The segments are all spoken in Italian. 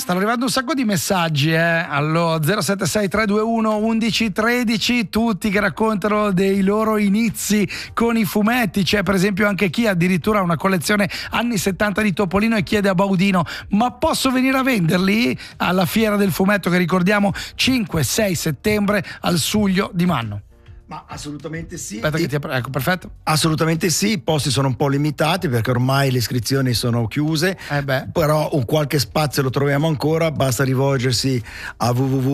Stanno arrivando un sacco di messaggi, allo 076 321 1113, tutti che raccontano dei loro inizi con i fumetti. C'è per esempio anche chi addirittura ha una collezione anni 70 di Topolino e chiede a Baudino: ma posso venire a venderli alla fiera del fumetto che ricordiamo 5-6 settembre al Suglio di Manno? Ma assolutamente sì. Aspetta che ecco, perfetto. Assolutamente sì, i posti sono un po' limitati perché ormai le iscrizioni sono chiuse, però un qualche spazio lo troviamo ancora, basta rivolgersi a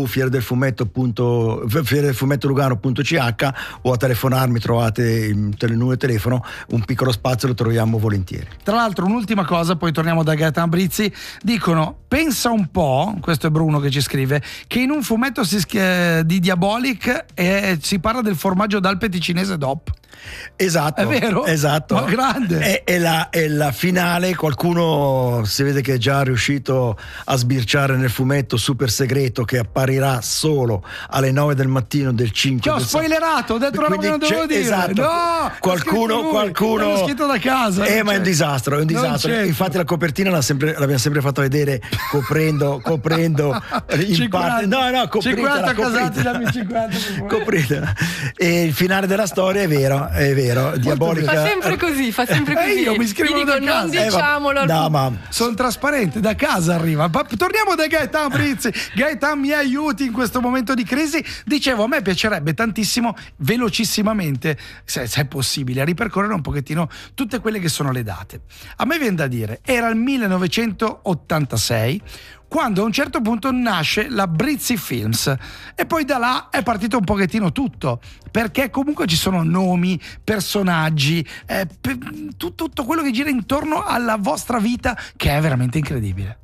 www.fieredelfumettolugano.ch o a telefonarmi, trovate il numero di telefono, un piccolo spazio lo troviamo volentieri. Tra l'altro un'ultima cosa, poi torniamo da Gaetan Brizzi, dicono: pensa un po', questo è Bruno che ci scrive, che in un fumetto di Diabolic si parla del formaggio d'Alpe cinese DOP. Esatto, è vero? Esatto. Ma grande. È la finale. Qualcuno si vede che è già riuscito a sbirciare nel fumetto super segreto che apparirà solo alle 9 del mattino del 5. Che ho spoilerato, ho detto una roba che non dovevo dire. Esatto. No, qualcuno l'ho scritto da casa. Ma è un disastro, Infatti la copertina l'abbiamo sempre fatta vedere coprendo in parte. No, 50 casati dammi 50. Coprita. E il finale della storia è vero, Diabolica. Fa sempre così. Io mi scrivo da casa. Non diciamolo. No, ma sono trasparente, da casa arriva. Torniamo da Gaetan Brizzi. Gaetan, mi aiuti in questo momento di crisi. Dicevo, a me piacerebbe tantissimo, velocissimamente, se è possibile, ripercorrere un pochettino tutte quelle che sono le date. A me viene da dire, era il 1986 quando a un certo punto nasce la Brizzi Films e poi da là è partito un pochettino tutto, perché comunque ci sono nomi, personaggi, tutto quello che gira intorno alla vostra vita, che è veramente incredibile.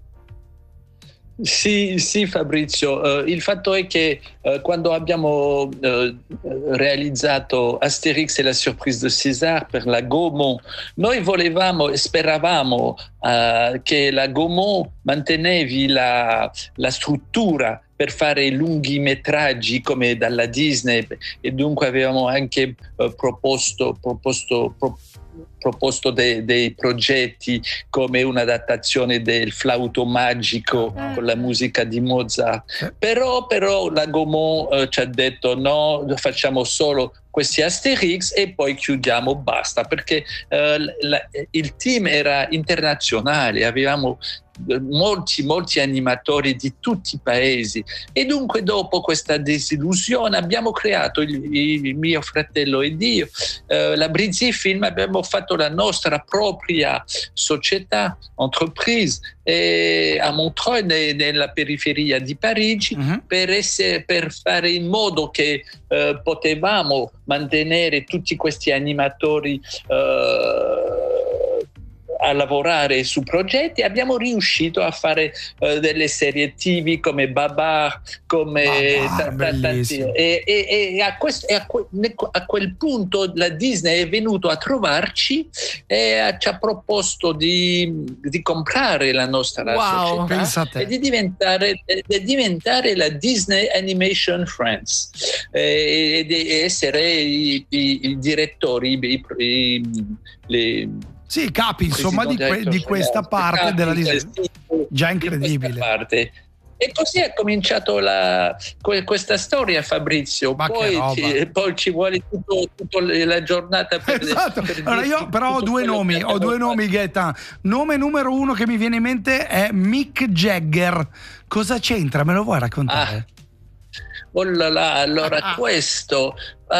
Sì, Fabrizio, il fatto è che quando abbiamo realizzato Asterix e la surprise de César per la Gaumont, noi volevamo e speravamo che la Gaumont mantenevi la struttura per fare lunghi metraggi come dalla Disney, e dunque avevamo anche proposto dei progetti come un'adattazione del Flauto Magico con la musica di Mozart, però la Gaumont ci ha detto no, facciamo solo questi Asterix e poi chiudiamo, basta, perché il team era internazionale, avevamo molti animatori di tutti i paesi, e dunque dopo questa disillusione abbiamo creato, il mio fratello ed io, la Brizzi Film, abbiamo fatto la nostra propria società, entreprise, a Montreuil, nella periferia di Parigi, per fare in modo che potevamo mantenere tutti questi animatori a lavorare su progetti. Abbiamo riuscito a fare delle serie TV come Babar, come a quel punto la Disney è venuto a trovarci e ci ha proposto di comprare la nostra società e di diventare la Disney Animation Friends e di essere i direttori, sì, capi insomma di questa parte della Disney. Già incredibile. E così è cominciato questa storia, Fabrizio. Poi ci vuole tutta la giornata per esatto. Allora io però ho due nomi, Gaetan. Nome numero uno che mi viene in mente è Mick Jagger. Cosa c'entra? Me lo vuoi raccontare? Allora questo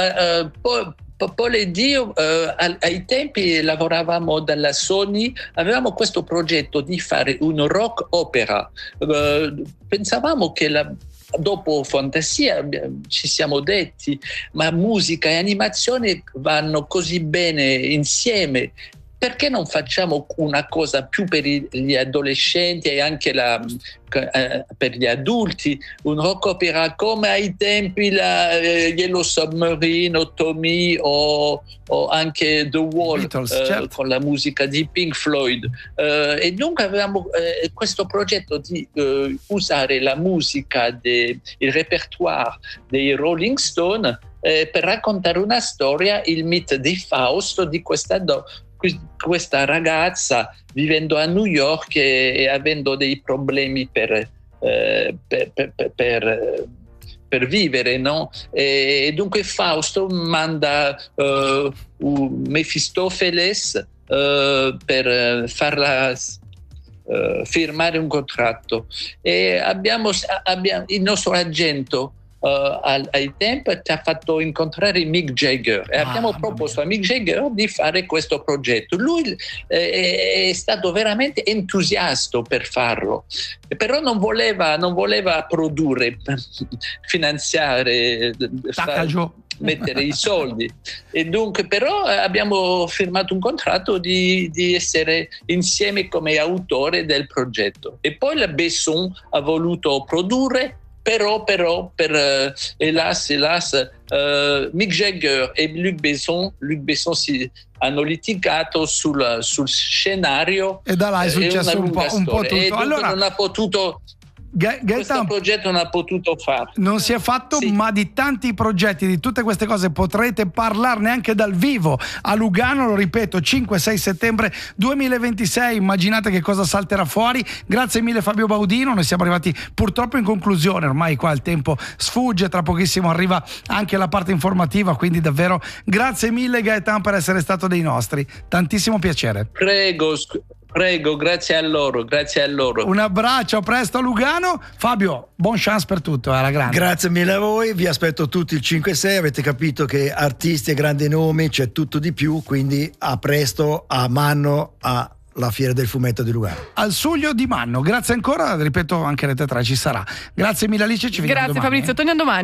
Poi Dio, ai tempi lavoravamo dalla Sony, avevamo questo progetto di fare un rock opera. Pensavamo che dopo Fantasia ci siamo detti, ma musica e animazione vanno così bene insieme. Perché non facciamo una cosa più per gli adolescenti e anche per gli adulti, un rock opera come ai tempi la Yellow Submarine o Tommy o anche The Wall, Beatles, certo, con la musica di Pink Floyd, e dunque avevamo questo progetto di usare la musica, il repertoire dei Rolling Stone per raccontare una storia, il mito di Fausto, di questa questa ragazza vivendo a New York e avendo dei problemi per vivere, no? E dunque Fausto manda Mefistofeles per farla firmare un contratto, e abbiamo il nostro agente ai tempi ci ha fatto incontrare Mick Jagger e abbiamo proposto a Mick Jagger di fare questo progetto. Lui è stato veramente entusiasta per farlo, però non voleva produrre, finanziare, mettere i soldi, e dunque però abbiamo firmato un contratto di essere insieme come autore del progetto, e poi la Besson ha voluto produrre, però per hélas Mick Jagger e Luc Besson hanno litigato sul scenario, e da là è successo un po' tutto. E allora non ha potuto. Questo progetto non ha potuto farlo. Non si è fatto, sì. Ma di tanti progetti, di tutte queste cose potrete parlarne anche dal vivo a Lugano, lo ripeto, 5-6 settembre 2026. Immaginate che cosa salterà fuori. Grazie mille Fabio Baudino, noi siamo arrivati purtroppo in conclusione, ormai qua il tempo sfugge, tra pochissimo arriva anche la parte informativa, quindi davvero grazie mille Gaetan per essere stato dei nostri, tantissimo piacere. Prego, grazie a loro. Un abbraccio, a presto a Lugano. Fabio, buon chance per tutto, alla grande. Grazie mille a voi, vi aspetto tutti il 5-6, avete capito che artisti e grandi nomi c'è tutto di più, quindi a presto a Manno, alla Fiera del Fumetto di Lugano. Al Suglio di Manno, grazie ancora, ripeto anche Rete 3 ci sarà. Grazie mille Alice, ci vediamo domani. Grazie Fabrizio, torniamo domani.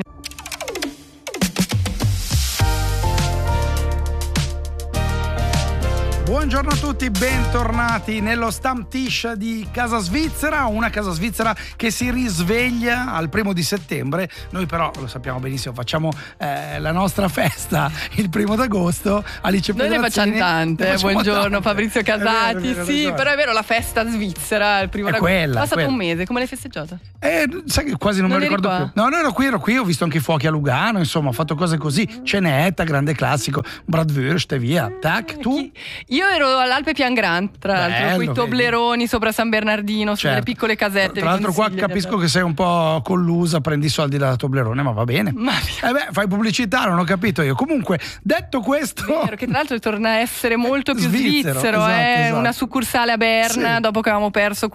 Buongiorno a tutti, bentornati nello Stammtisch di Casa Svizzera, una Casa Svizzera che si risveglia al 1 settembre. Noi però, lo sappiamo benissimo, facciamo la nostra festa il 1 agosto. Alice Noi ne facciamo tante, buongiorno tante. Fabrizio Casati, è vero, sì, però è vero, la festa svizzera il 1 agosto. È passato un mese, come l'hai festeggiata? Sai che quasi non me lo ricordo più. No, ero qui, ho visto anche i fuochi a Lugano, insomma, ho fatto cose così, cenetta, grande classico, bratwurst e via, tac, tu? Io ero all'Alpe Piangran, tra l'altro, quei Tobleroni sopra San Bernardino, su delle piccole casette. Tra l'altro qua capisco che sei un po' collusa, prendi i soldi da Toblerone, ma va bene. Fai pubblicità, non ho capito io. Comunque, detto questo... Vero, che tra l'altro torna a essere molto più svizzero, esatto. Una succursale a Berna, sì. Dopo che avevamo perso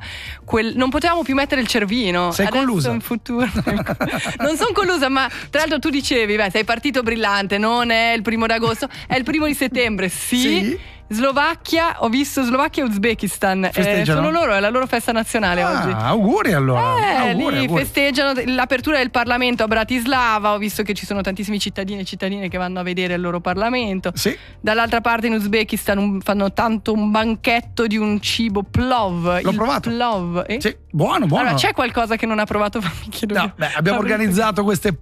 non potevamo più mettere il cervino. Sei adesso collusa? In futuro non sono collusa, ma tra l'altro tu dicevi, sei partito brillante, non è il 1 agosto, è il 1 settembre, sì. Slovacchia, ho visto Slovacchia e Uzbekistan, sono loro, è la loro festa nazionale oggi. Auguri allora. Auguri. Festeggiano l'apertura del Parlamento a Bratislava, ho visto che ci sono tantissimi cittadini e cittadine che vanno a vedere il loro Parlamento. Sì. Dall'altra parte in Uzbekistan fanno tanto un banchetto di un cibo plov. L'ho provato. Plov. Sì, buono. Allora, c'è qualcosa che non ha provato? Abbiamo organizzato queste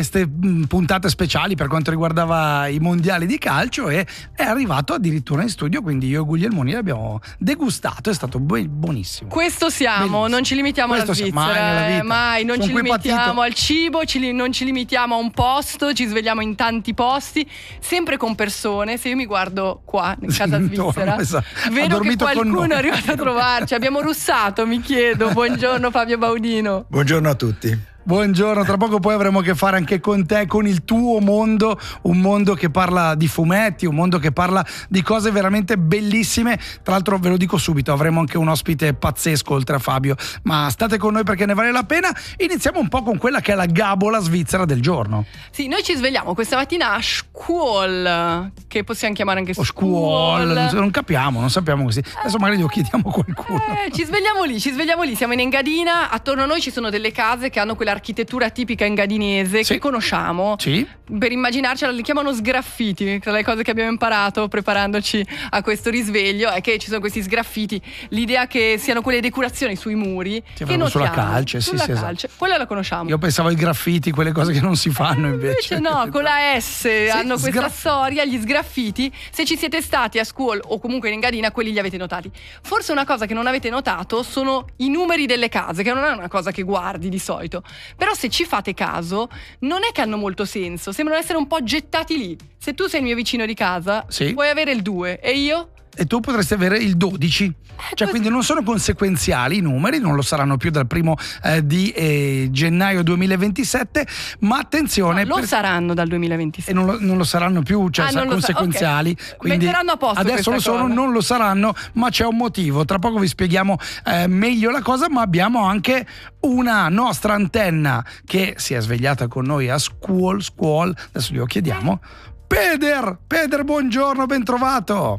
puntate speciali per quanto riguardava i mondiali di calcio e è arrivato addirittura in studio, quindi io e Guglielmoni l'abbiamo degustato, è stato buonissimo. Questo siamo, bellissimo. Non ci limitiamo alla Svizzera, mai non ci limitiamo al cibo, non ci limitiamo a un posto, ci svegliamo in tanti posti, sempre con persone. Se io mi guardo qua in Casa Svizzera, vedo che qualcuno è arrivato a trovarci, abbiamo russato, mi chiedo. Buongiorno Fabio Baudino. Buongiorno a tutti. Buongiorno, tra poco poi avremo a che fare anche con te, con il tuo mondo, un mondo che parla di fumetti, un mondo che parla di cose veramente bellissime. Tra l'altro ve lo dico subito, avremo anche un ospite pazzesco oltre a Fabio, ma state con noi perché ne vale la pena. Iniziamo un po' con quella che è la gabola svizzera del giorno. Sì, noi ci svegliamo questa mattina a Scuol, che possiamo chiamare anche Scuol, non capiamo, non sappiamo così. Adesso magari lo chiediamo a qualcuno. Ci svegliamo lì, siamo in Engadina, attorno a noi ci sono delle case che hanno quella architettura tipica engadinese, sì, che conosciamo. Sì. Per immaginarcela, li chiamano sgraffiti. Tra le cose che abbiamo imparato preparandoci a questo risveglio è che ci sono questi sgraffiti, l'idea che siano quelle decorazioni sui muri che non sulla calce, sulla calce. Esatto. Quella la conosciamo. Io pensavo ai graffiti, quelle cose che non si fanno invece no, con la S hanno questa storia, gli sgraffiti. Se ci siete stati a Scuol o comunque in Engadina, quelli li avete notati. Forse una cosa che non avete notato sono i numeri delle case, che non è una cosa che guardi di solito. Però se ci fate caso, non è che hanno molto senso, sembrano essere un po' gettati lì. Se tu sei il mio vicino di casa, sì, puoi avere il 2 e io e tu potresti avere il 12. Cioè, quindi non sono conseguenziali i numeri, non lo saranno più dal 1 di gennaio 2027, ma attenzione, lo saranno dal 2027 e non lo saranno più, cioè conseguenziali, okay. Quindi metteranno a posto adesso lo sono, non lo saranno, ma c'è un motivo. Tra poco vi spieghiamo meglio la cosa, ma abbiamo anche una nostra antenna che si è svegliata con noi a Squall, adesso glielo chiediamo. Peder, buongiorno, ben trovato.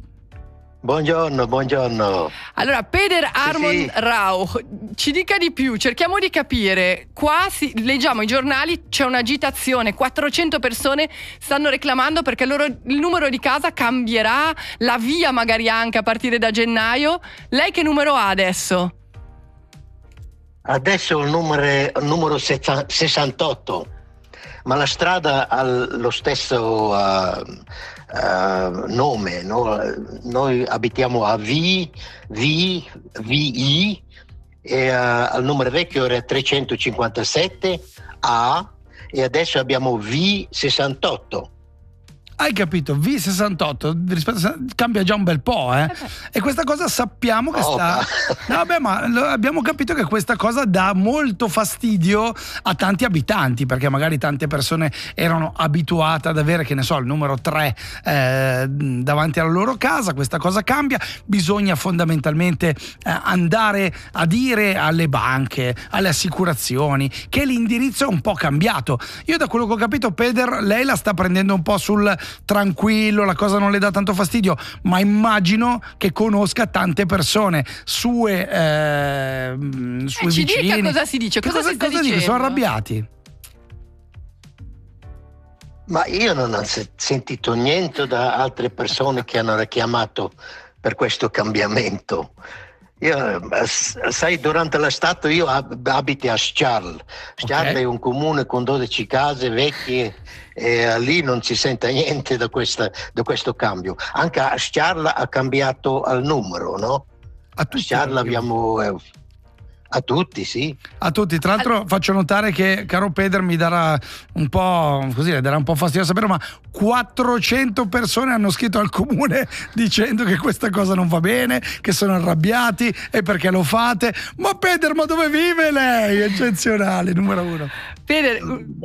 Buongiorno. Allora, Peder Armond Rau, ci dica di più, cerchiamo di capire. Qua leggiamo i giornali, c'è un'agitazione, 400 persone stanno reclamando perché il numero di casa cambierà, la via magari anche a partire da gennaio. Lei che numero ha adesso? Adesso il numero 68, ma la strada ha lo stesso nome, no? Noi abitiamo a VI e al numero vecchio era 357 A e adesso abbiamo V68. Hai capito? V68 cambia già un bel po', e questa cosa sappiamo che abbiamo capito che questa cosa dà molto fastidio a tanti abitanti, perché magari tante persone erano abituate ad avere, che ne so, il numero 3 davanti alla loro casa. Questa cosa cambia, bisogna fondamentalmente andare a dire alle banche, alle assicurazioni che l'indirizzo è un po' cambiato. Io da quello che ho capito, Peder, lei la sta prendendo un po' sul tranquillo, la cosa non le dà tanto fastidio, ma immagino che conosca tante persue sue ci vicini. Dica cosa si dice, cosa dice? Sono arrabbiati? Ma io non ho sentito niente da altre persone che hanno richiamato per questo cambiamento. Sai, durante l'estate io abito a Sciarl. Sciarl è un comune con 12 case vecchie e lì non si sente niente da questo cambio. Anche a Sciarl ha cambiato il numero, no? A Sciarl abbiamo... A tutti, sì. A tutti. Tra l'altro faccio notare che, caro Peder, mi darà un po' così, le darà un po' fastidio sapere, ma 400 persone hanno scritto al comune dicendo che questa cosa non va bene, che sono arrabbiati e perché lo fate. Ma Peder, ma dove vive lei? Eccezionale, numero 1. Peder,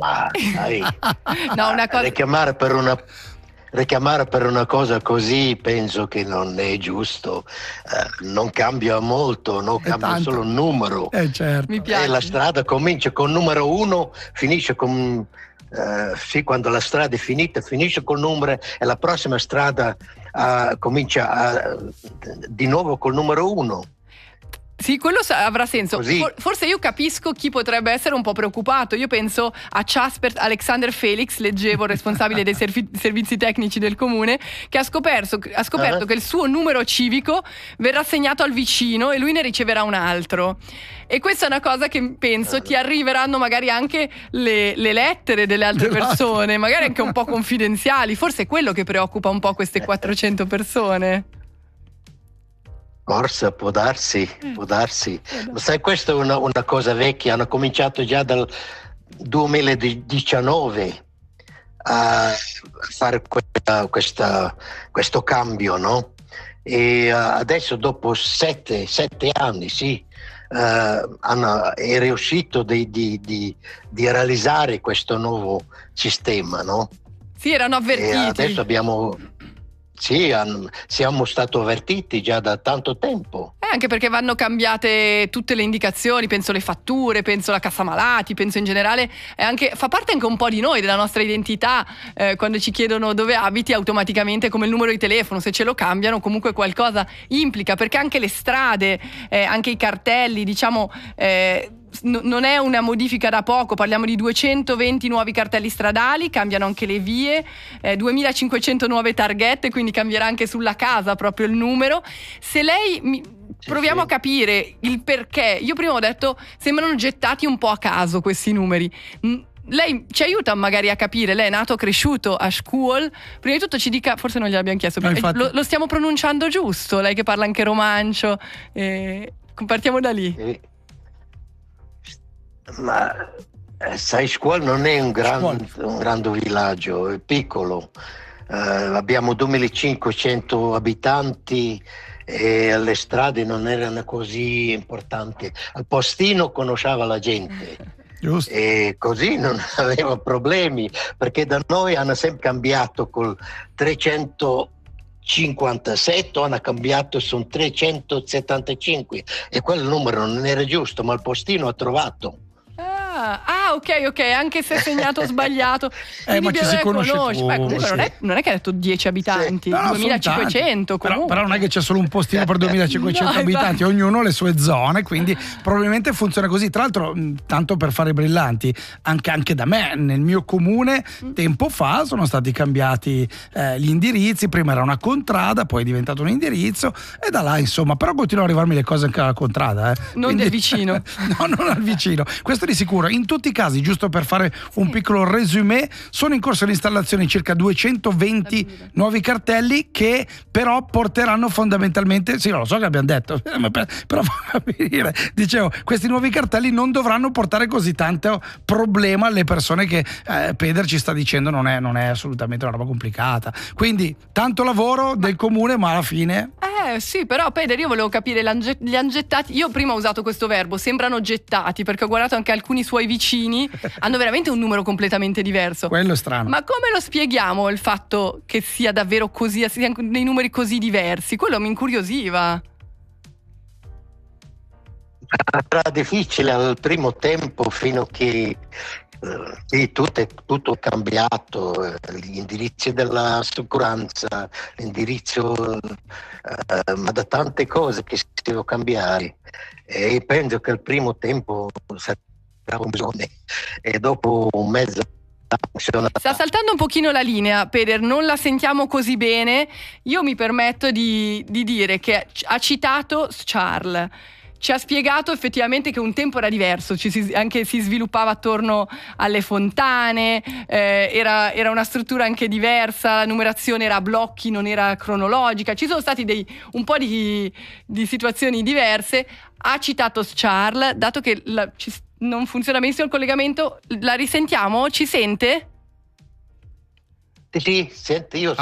no, una cosa... Richiamare per una cosa così penso che non è giusto, non cambia molto, no? Cambia solo il numero. Certo. Mi piace. E la strada comincia con numero 1, finisce con quando la strada è finita finisce col numero e la prossima strada comincia di nuovo col numero 1. Sì, quello avrà senso. Forse io capisco chi potrebbe essere un po' preoccupato. Io penso a Casper Alexander Felix, leggevo, responsabile dei servizi tecnici del comune, che ha scoperto che il suo numero civico verrà assegnato al vicino e lui ne riceverà un altro. E questa è una cosa che penso ti arriveranno magari anche le lettere delle altre persone, magari anche un po' confidenziali. Forse è quello che preoccupa un po' queste 400 persone. Forse può darsi. Ma sai, questa è una cosa vecchia, hanno cominciato già dal 2019 a fare questo cambio, no? E adesso dopo 7 anni, è riuscito di realizzare questo nuovo sistema, no? Sì, erano avvertiti. E adesso siamo stati avvertiti già da tanto tempo. Anche perché vanno cambiate tutte le indicazioni, penso le fatture, penso la cassa malati, penso in generale, fa parte anche un po' di noi, della nostra identità. Quando ci chiedono dove abiti, automaticamente come il numero di telefono, se ce lo cambiano comunque qualcosa implica, perché anche le strade, anche i cartelli, diciamo... non è una modifica da poco, parliamo di 220 nuovi cartelli stradali, cambiano anche le vie, 2500 nuove targhette, quindi cambierà anche sulla casa proprio il numero. Se lei proviamo a capire il perché. Io prima ho detto sembrano gettati un po' a caso questi numeri. Lei ci aiuta magari a capire, lei è nato, cresciuto a Scuol. Prima di tutto ci dica, forse non gliel'abbiamo chiesto, lo stiamo pronunciando giusto? Lei che parla anche romancio, partiamo da lì. Ma sai, Scuol non è un grande villaggio, è piccolo. abbiamo 2500 abitanti e le strade non erano così importanti. Al postino conosceva la gente. Giusto. E così non aveva problemi, perché da noi hanno sempre cambiato col 357, hanno cambiato, sono 375 e quel numero non era giusto, ma il postino ha trovato. Ok, anche se è segnato sbagliato. Ma ci si conosce tutti. Comunque non è che ha detto 10 abitanti, 2500 comunque. Però non è che c'è solo un postino per 2500 abitanti, ognuno ha le sue zone, quindi probabilmente funziona così. Tra l'altro, tanto per fare brillanti, anche da me, nel mio comune, tempo fa sono stati cambiati gli indirizzi, prima era una contrada, poi è diventato un indirizzo e da là insomma, però continuano ad arrivarmi le cose anche alla contrada. Non del vicino. No, non al vicino. Questo di sicuro. In tutti i casi, giusto per fare un piccolo resumé, sono in corso l'installazione di circa 220 nuovi cartelli che però porteranno fondamentalmente, sì, lo so che abbiamo detto, però fammi dire, dicevo, questi nuovi cartelli non dovranno portare così tanto problema alle persone che Peder ci sta dicendo non è assolutamente una roba complicata. Quindi tanto lavoro del comune, ma alla fine... Sì, però Peder, io volevo capire, li hanno gettati. Io prima ho usato questo verbo, sembrano gettati, perché ho guardato anche alcuni suoi vicini, hanno veramente un numero completamente diverso. Quello è strano. Ma come lo spieghiamo il fatto che sia davvero così, siano dei numeri così diversi? Quello mi incuriosiva. Era difficile al primo tempo, fino a che tutto è cambiato, gli indirizzi della sicurezza, l'indirizzo, ma da tante cose che si devono cambiare, e penso che al primo tempo sarà un bisogno, e dopo un mese sta saltando un pochino la linea, Peder, non la sentiamo così bene. Io mi permetto di dire che ha citato Charles. Ci ha spiegato effettivamente che un tempo era diverso, anche si sviluppava attorno alle fontane, era una struttura anche diversa, la numerazione era a blocchi, non era cronologica, ci sono stati un po' di situazioni diverse. Ha citato Charles, dato che non funziona benissimo il collegamento, la risentiamo? Ci sente? Sì, senti, io